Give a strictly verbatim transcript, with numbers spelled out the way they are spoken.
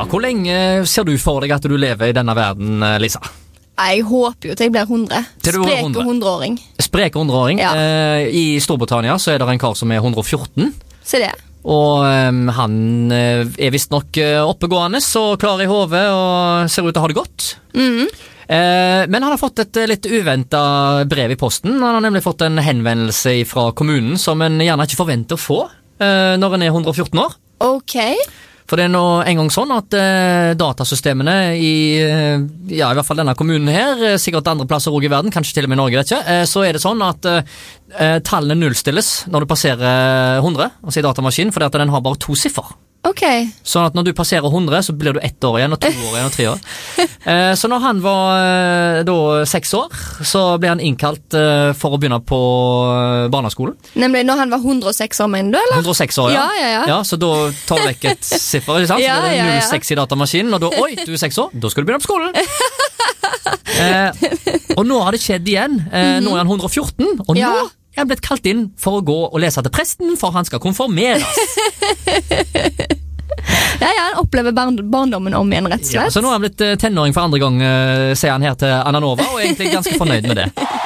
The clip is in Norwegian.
Ja, hvor lenge ser du for deg at du lever i denne verden, Lisa? Jeg håper jo til jeg blir hundre. Sprek og hundreåring. Sprek og hundreåring. Ja. Eh, I Storbritannia så er det en kar som er hundre og fjorten. Se det. Og um, han uh, er visst nok uh, oppegående og klar i hodet og ser ut til å ha det godt. Mhm. Eh, men han har fått et litt uventet brev i posten. Han har nemlig fått en henvendelse fra kommunen som en gjerne ikke forventer å få eh, når en er hundre og fjorten år. Ok. For det er nå en gang sånn at eh, datasystemene i, eh, ja, i hvert fall denne kommunen her, eh, sikkert andre plasser også i verden, kanskje til og med i Norge, vet ikke, eh, så er det sånn at eh, tallene nullstilles når du passerer hundre, altså i datamaskinen, fordi at den har bare to siffer. Ok. Sånn at når du passerer hundre, så blir du ett år igjen, og to år igjen, og tre år. Eh, så når han var eh, da seks år, så ble han innkalt eh, for å begynne på eh, barneskolen. Nemlig når han var hundre og seks år, mener du, eller? hundre og seks år, ja. Ja, ja, ja. Ja, så da tar du vekk et siffer, ikke sant? Ja, så det er ja, ja. null seks i datamaskinen, og da, oi, du er seks år, da skal du begynne på skolen. eh, og nå har det skjedd igjen. Eh, nå er han hundre og fjorten, og Ja. nå er han blitt kalt inn for å gå og lese til presten, for han skal konformeres. Ja, ja, han opplever barn barndommen om igjen, rett og slett. Ja, så nå har han blitt eh, tenåring for andre gang, eh, sier han her til Anna Nova, og er egentlig ganske fornøyd med det.